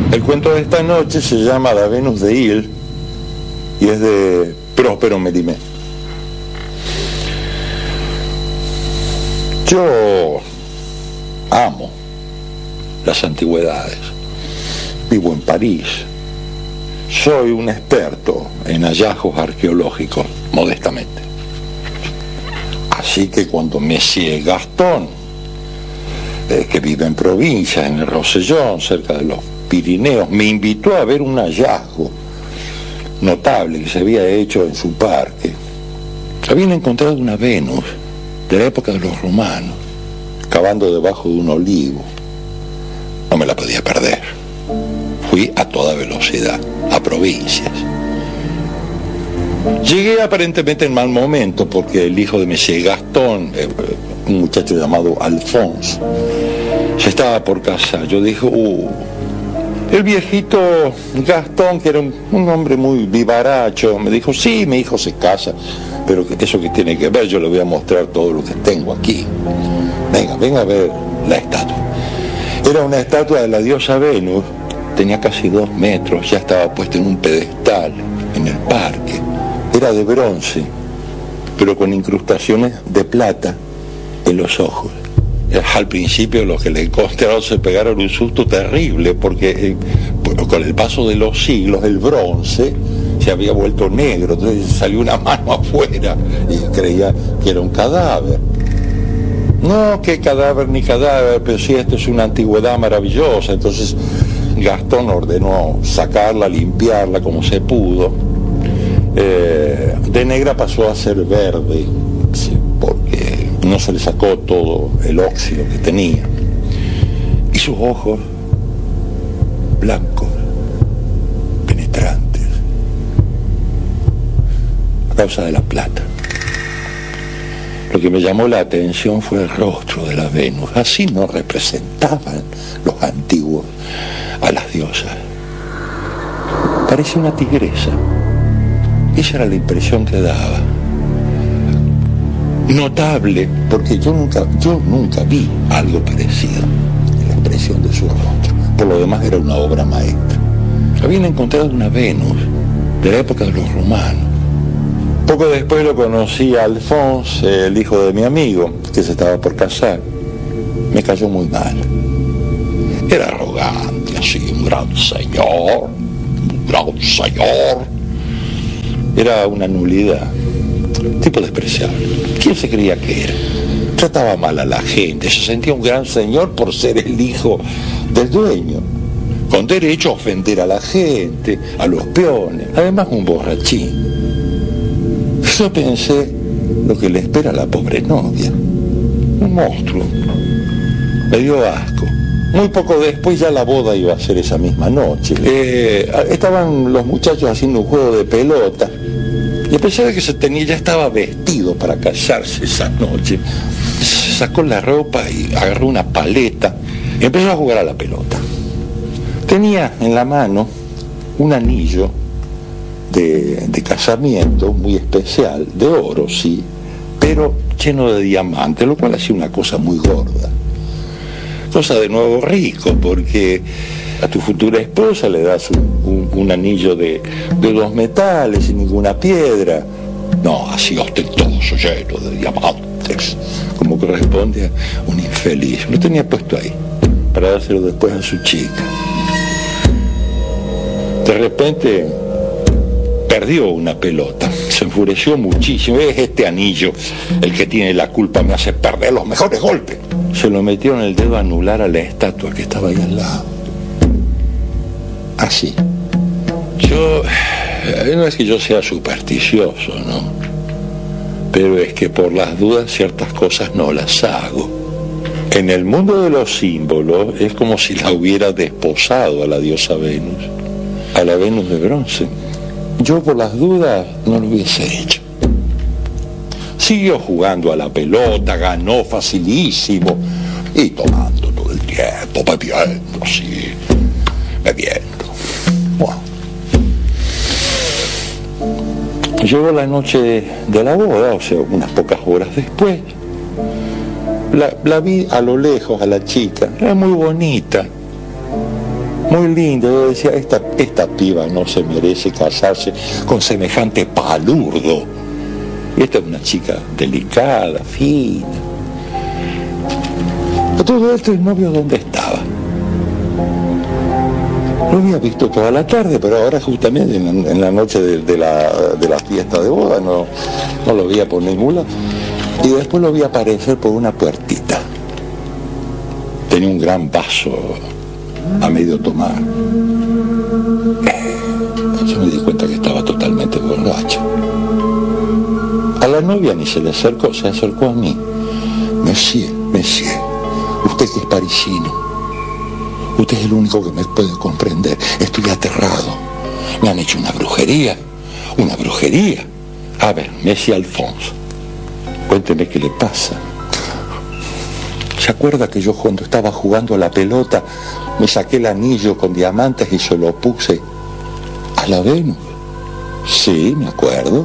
El cuento de esta noche se llama La Venus de Il y es de Próspero Mérimée. Yo amo las antigüedades. Vivo en París. Soy un experto en hallazgos arqueológicos, modestamente. Así que cuando Monsieur Gaston, que vive en provincia, en el Rosellón, cerca de los Pirineos, me invitó a ver un hallazgo notable que se había hecho en su parque. Habían encontrado una Venus de la época de los romanos, cavando debajo de un olivo. No me la podía perder. Fui a toda velocidad, a provincias. Llegué aparentemente en mal momento porque el hijo de Monsieur Gaston, un muchacho llamado Alphonse, se estaba por casar. Yo dije, el viejito Gastón, que era un hombre muy vivaracho, me dijo, sí, mi hijo se casa, pero eso que tiene que ver, yo le voy a mostrar todo lo que tengo aquí. Venga a ver la estatua. Era una estatua de la diosa Venus, tenía casi 2 metros, ya estaba puesta en un pedestal en el parque. Era de bronce, pero con incrustaciones de plata en los ojos. Al principio los que le encontraron se pegaron un susto terrible porque con el paso de los siglos el bronce se había vuelto negro, entonces salió una mano afuera y creía que era un cadáver. No, que cadáver ni cadáver, pero sí, esto es una antigüedad maravillosa. Entonces Gastón ordenó sacarla, limpiarla como se pudo. De negra pasó a ser verde, sí, porque no se le sacó todo el óxido que tenía. Y sus ojos blancos, penetrantes, a causa de la plata. Lo que me llamó la atención fue el rostro de la Venus. Así no representaban los antiguos a las diosas. Parecía una tigresa. Esa era la impresión que daba. Notable, porque yo nunca vi algo parecido en la expresión de su rostro. Por lo demás era una obra maestra. Habían encontrado una Venus de la época de los romanos. Poco después lo conocí a Alphonse, el hijo de mi amigo, que se estaba por casar. Me cayó muy mal. Era arrogante, así, un gran señor. Era una nulidad, tipo despreciable. ¿Quién se creía que era? Trataba mal a la gente, se sentía un gran señor por ser el hijo del dueño, con derecho a ofender a la gente, a los peones, además un borrachín. Yo pensé lo que le espera a la pobre novia, un monstruo. Me dio asco. Muy poco después ya la boda iba a ser esa misma noche. Estaban los muchachos haciendo un juego de pelota y a pesar de que ya estaba vestido para casarse esa noche, se sacó la ropa y agarró una paleta y empezó a jugar a la pelota. Tenía en la mano un anillo de casamiento muy especial, de oro, sí, pero lleno de diamantes, lo cual hacía una cosa muy gorda. Cosa de nuevo rico, porque a tu futura esposa le das un anillo de 2 metales sin ninguna piedra. No, así ostentoso, lleno de diamantes, como corresponde a un infeliz. Lo tenía puesto ahí, para dárselo después a su chica. De repente perdió una pelota, se enfureció muchísimo. Es este anillo el que tiene la culpa, me hace perder los mejores golpes. Se lo metió en el dedo anular a la estatua que estaba ahí al lado. Así. No es que yo sea supersticioso, ¿no? Pero es que por las dudas ciertas cosas no las hago. En el mundo de los símbolos es como si la hubiera desposado a la diosa Venus, a la Venus de bronce. Yo por las dudas no lo hubiese hecho. Siguió jugando a la pelota, ganó facilísimo y tomando todo el tiempo, bebiendo así, bebiendo. Bueno. Llegó la noche de la boda, o sea, unas pocas horas después. La vi a lo lejos a la chica, era muy bonita. Muy lindo. Yo decía, esta piba no se merece casarse con semejante palurdo. Y esta es una chica delicada, fina. A todo esto, el novio, ¿dónde estaba? Lo había visto toda la tarde, pero ahora justamente en la noche de la fiesta de boda no lo veía por ningún lado. Y después lo vi aparecer por una puertita. Tenía un gran vaso a medio tomar. Yo me di cuenta que estaba totalmente borracho. A la novia ni se le acercó, se acercó a mí. Monsieur, usted que es parisino, usted es el único que me puede comprender. Estoy aterrado. Me han hecho una brujería. A ver, Monsieur Alphonse, cuénteme qué le pasa. ¿Se acuerda que yo cuando estaba jugando a la pelota me saqué el anillo con diamantes y se lo puse a la Venus? Sí, me acuerdo.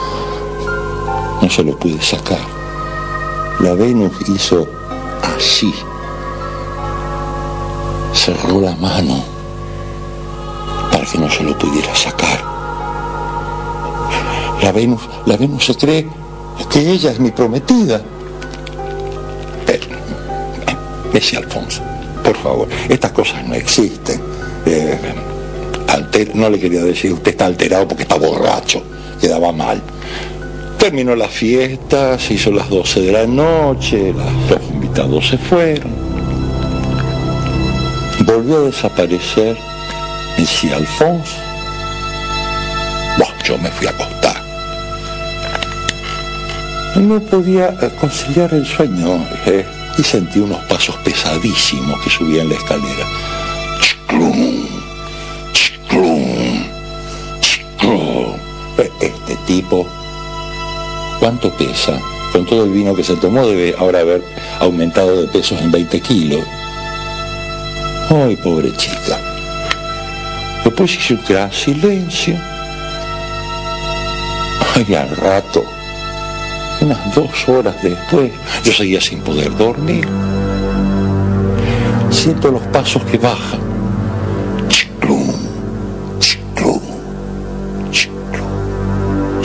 No se lo pude sacar. La Venus hizo así. Cerró la mano para que no se lo pudiera sacar. La Venus se cree que ella es mi prometida. Monsieur Alphonse, por favor, estas cosas no existen. No le quería decir, usted está alterado porque está borracho, quedaba mal. Terminó la fiesta, se hizo las 12 de la noche, los invitados se fueron. Volvió a desaparecer Monsieur Alphonse. Yo me fui a acostar. No podía conciliar el sueño y sentí unos pasos pesadísimos que subían la escalera. ¡Chiclum! ¡Chiclum! ¡Chiclum! Este tipo, ¿cuánto pesa? Con todo el vino que se tomó debe ahora haber aumentado de pesos en 20 kilos. ¡Ay, pobre chica! Después hice un gran silencio. Y al rato, unas 2 horas después, yo seguía sin poder dormir. Siento los pasos que bajan. Chiclum, chiclum, chiclum,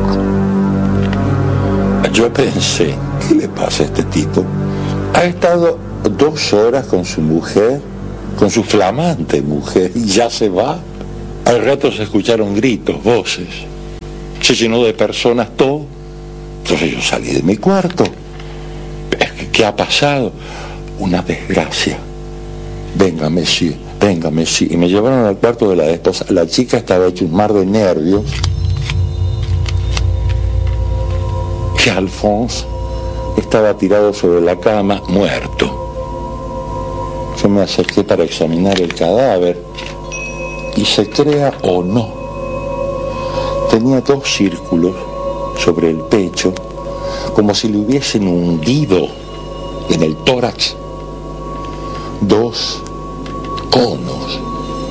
chiclum. Yo pensé, ¿qué le pasa a este tipo? Ha estado 2 horas con su mujer, con su flamante mujer, y ya se va. Al rato se escucharon gritos, voces. Se llenó de personas todo. Entonces yo salí de mi cuarto. ¿Qué ha pasado? Una desgracia. Venga, Monsieur. Y me llevaron al cuarto de la esposa. La chica estaba hecha un mar de nervios. Y Alphonse estaba tirado sobre la cama, muerto. Yo me acerqué para examinar el cadáver. Y se crea o no, tenía 2 círculos sobre el pecho, como si le hubiesen hundido en el tórax 2 conos.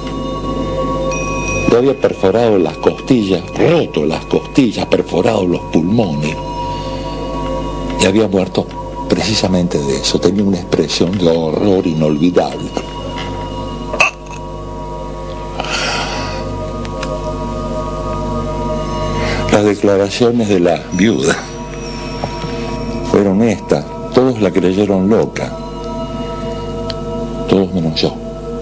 Le había perforado las costillas, roto las costillas, perforado los pulmones. Y había muerto precisamente de eso. Tenía una expresión de horror inolvidable. Las declaraciones de la viuda fueron estas. Todos la creyeron loca. Todos menos yo.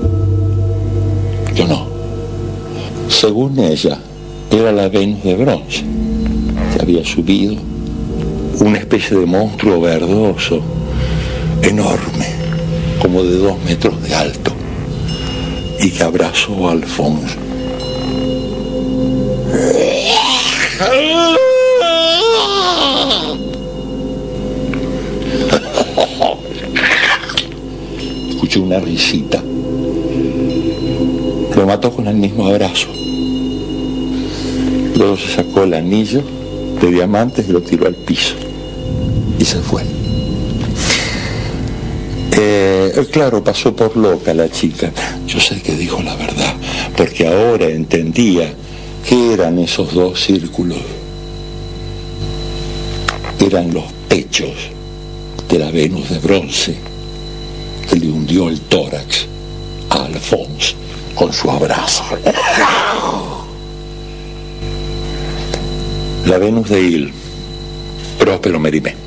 Yo no. Según ella, era la Venus de bronce. Se había subido una especie de monstruo verdoso, enorme, como de 2 metros de alto, y que abrazó a Alphonse. Escuché una risita. Lo mató con el mismo abrazo. Luego se sacó el anillo de diamantes y lo tiró al piso y se fue. Claro, pasó por loca la chica. Yo sé que dijo la verdad, porque ahora entendía qué eran esos 2 círculos. Eran los pechos de la Venus de bronce que le hundió el tórax a Alphonse. con su abrazo. La Venus de Il, Próspero Mérimée.